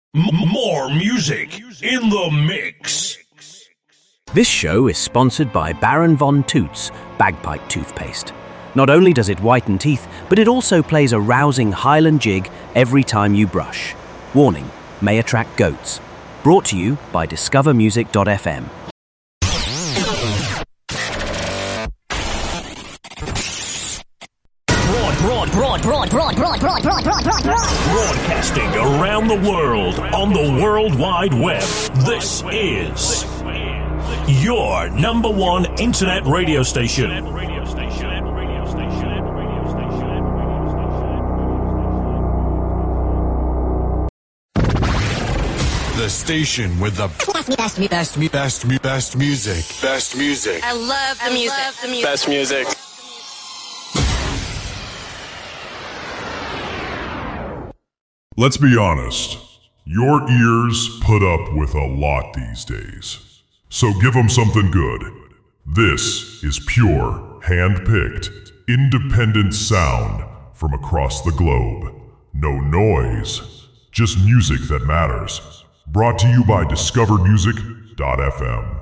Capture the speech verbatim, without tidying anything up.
M- more music in the mix. This show is sponsored by Baron Von Toots Bagpipe Toothpaste. Not only does it whiten teeth, but it also plays a rousing Highland jig every time you brush. Warning, may attract goats. Brought to you by discover music dot f m. Broad, broad, broad, broad, broad, broad, broad, broad, broad, broad. Broadcasting around the world on the World Wide Web. This is your number one internet radio station. The station with the best, best, best, best, best music. Best music. I love the music. Love the music. Best music. Let's be honest, your ears put up with a lot these days. So give them something good. This is pure, hand-picked, independent sound from across the globe. No noise, just music that matters. Brought to you by discover music dot f m.